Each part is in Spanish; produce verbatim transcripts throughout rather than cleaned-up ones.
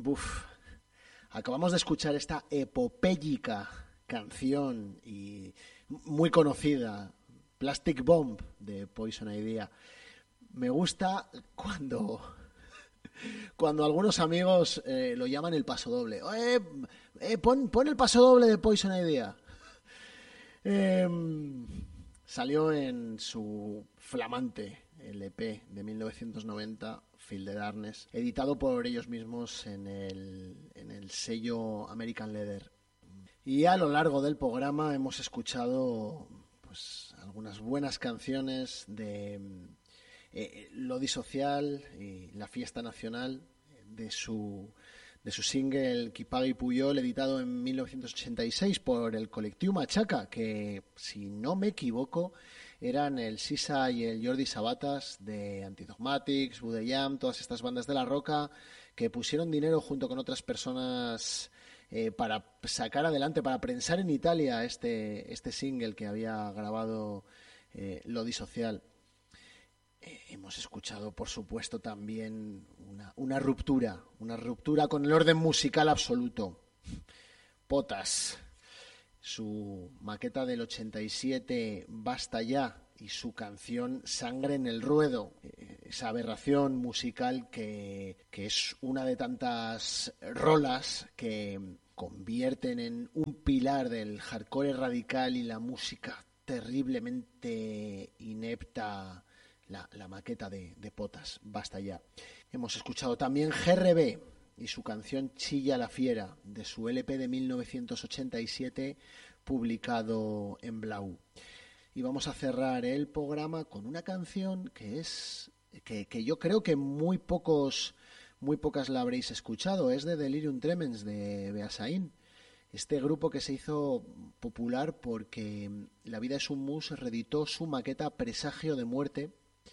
Buf, acabamos de escuchar esta epopélica canción y muy conocida, Plastic Bomb, de Poison Idea. Me gusta cuando, cuando algunos amigos eh, lo llaman el pasodoble. Eh, eh, pon, pon el pasodoble de Poison Idea. Eh, salió en su flamante L P de mil novecientos noventa, Feel the Darkness, editado por ellos mismos en el, en el sello American Leather. Y a lo largo del programa hemos escuchado pues algunas buenas canciones de eh, Lodi Social y La Fiesta Nacional, de su, de su single Qui Pagui Puyol, editado en mil novecientos ochenta y seis por el Collectiu Machaca, que, si no me equivoco, eran el Sisa y el Jordi Sabatas de Antidogmatics, Budeyam, todas estas bandas de la roca que pusieron dinero junto con otras personas eh, para sacar adelante, para prensar en Italia este, este single que había grabado eh, Lodi Social. Eh, hemos escuchado, por supuesto, también una, una ruptura, una ruptura con el orden musical absoluto. Potas. Su maqueta del ochenta y siete, Basta Ya, y su canción Sangre en el Ruedo, esa aberración musical que, que es una de tantas rolas que convierten en un pilar del hardcore radical y la música terriblemente inepta, la, la maqueta de, de Potas, Basta Ya. Hemos escuchado también G R B y su canción Chilla la Fiera, de su L P de mil novecientos ochenta y siete, publicado en Blau. Y vamos a cerrar el programa con una canción que es que, que yo creo que muy pocos muy pocas la habréis escuchado. Es de Delirium Tremens, de Beasain, este grupo que se hizo popular porque La vida es un mus reeditó su maqueta Presagio de Muerte,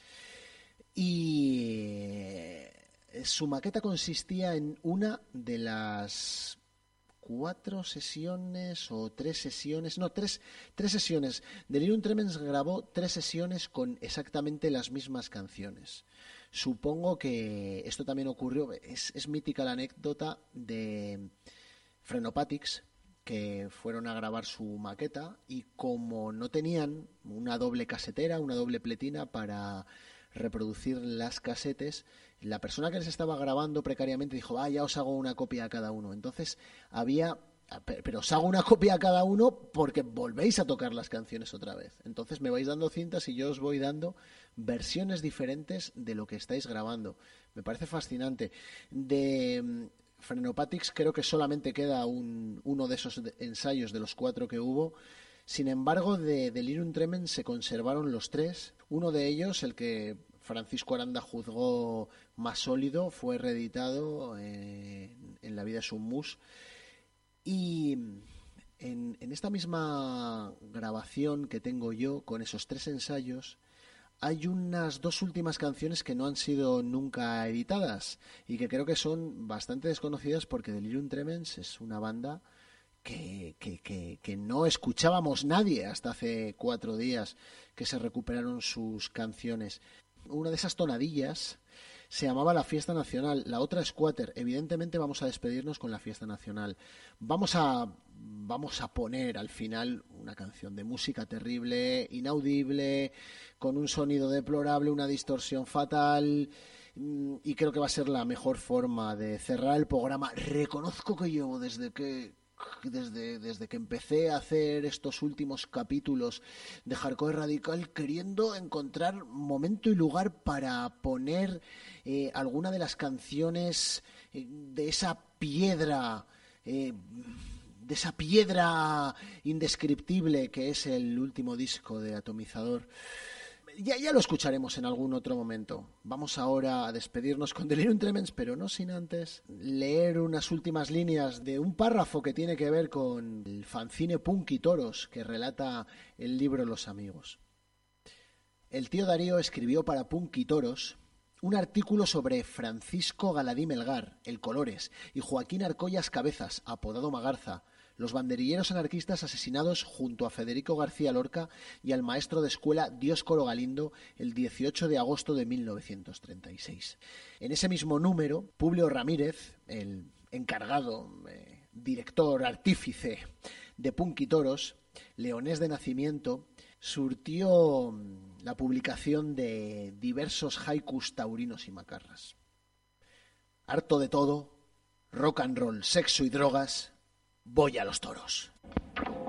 y su maqueta consistía en una de las cuatro sesiones o tres sesiones, no, tres, tres sesiones. Delirium Tremens grabó tres sesiones con exactamente las mismas canciones. Supongo que esto también ocurrió, es, es mítica la anécdota de Frenopatics, que fueron a grabar su maqueta y como no tenían una doble casetera, una doble pletina para reproducir las casetes, la persona que les estaba grabando precariamente dijo, ah, ya os hago una copia a cada uno. Entonces había, pero os hago una copia a cada uno porque volvéis a tocar las canciones otra vez. Entonces me vais dando cintas y yo os voy dando versiones diferentes de lo que estáis grabando. Me parece fascinante. De Frenopatics creo que solamente queda un, uno de esos ensayos de los cuatro que hubo. Sin embargo, de Delirium Tremens se conservaron los tres. Uno de ellos, el que Francisco Aranda juzgó más sólido, fue reeditado en, en La vida es un mus. Y en, en esta misma grabación que tengo yo, con esos tres ensayos, hay unas dos últimas canciones que no han sido nunca editadas y que creo que son bastante desconocidas porque Delirium Tremens es una banda Que, que, que, que no escuchábamos nadie hasta hace cuatro días que se recuperaron sus canciones. Una de esas tonadillas se llamaba La Fiesta Nacional, la otra Squatter. Evidentemente vamos a despedirnos con La Fiesta Nacional. Vamos a, vamos a poner al final una canción de música terrible, inaudible, con un sonido deplorable, una distorsión fatal, y creo que va a ser la mejor forma de cerrar el programa. Reconozco que yo desde que Desde, desde que empecé a hacer estos últimos capítulos de Hardcore Radical, queriendo encontrar momento y lugar para poner eh, alguna de las canciones eh, de esa piedra, eh, de esa piedra indescriptible que es el último disco de Atomizador. Ya, ya lo escucharemos en algún otro momento. Vamos ahora a despedirnos con Delirium Tremens, pero no sin antes leer unas últimas líneas de un párrafo que tiene que ver con el fanzine Punk y Toros que relata el libro Los Amigos. El tío Darío escribió para Punk y Toros un artículo sobre Francisco Galadí Melgar, el Colores, y Joaquín Arcollas Cabezas, apodado Magarza, los banderilleros anarquistas asesinados junto a Federico García Lorca y al maestro de escuela Dioscoro Galindo el dieciocho de agosto de mil novecientos treinta y seis. En ese mismo número, Publio Ramírez, el encargado, eh, director, artífice de Punky Toros, leonés de nacimiento, surtió la publicación de diversos haikus taurinos y macarras. Harto de todo, rock and roll, sexo y drogas, voy a los toros.